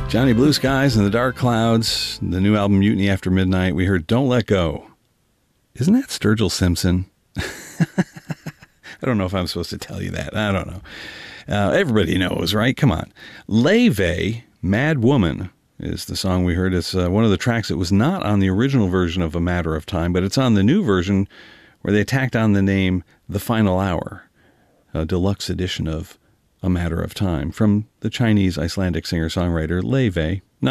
Johnny Blue Skies and the Dark Clouds, the new album Mutiny After Midnight. We heard Don't Let Go. Isn't that Sturgill Simpson? I don't know if I'm supposed to tell you that. I don't know. Everybody knows, right? Come on. Leve, Mad Woman, is the song we heard. It's one of the tracks that was not on the original version of A Matter of Time, but it's on the new version where they tacked on the name The Final Hour, a deluxe edition of A Matter of Time from the Chinese Icelandic singer-songwriter Leve.